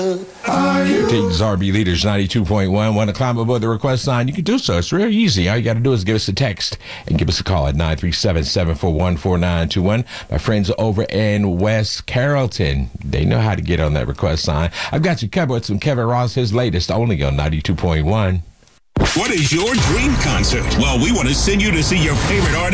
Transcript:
These RB Leaders 92.1. Want to climb aboard the request line? You can do so. It's real easy. All you got to do is give us a text and give us a call at 937-741-4921. My friends over in West Carrollton, they know how to get on that request line. I've got you covered with some Kevin Ross, his latest, only on 92.1. What is your dream concert? Well, we want to send you to see your favorite artist.